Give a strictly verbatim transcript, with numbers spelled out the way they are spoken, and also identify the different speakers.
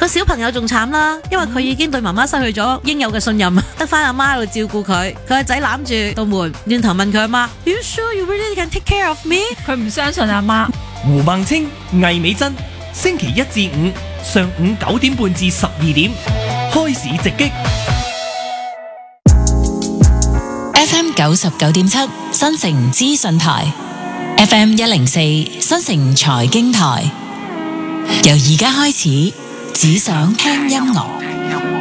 Speaker 1: 個小朋友仲慘啦，因為佢已經對媽媽失去咗應有嘅信任，得翻阿媽喺度照顧佢。佢個仔攬住道門，轉頭問佢阿媽 ：You sure you really can take care of me？
Speaker 2: 佢唔相信阿媽。
Speaker 3: 胡孟青、魏美珍，星期一至五上午九點半至十二點，開市直擊。
Speaker 4: F M 九十九點七新城資訊台 ，F M 一零四新城財經台，由而家開始，只想聽音樂。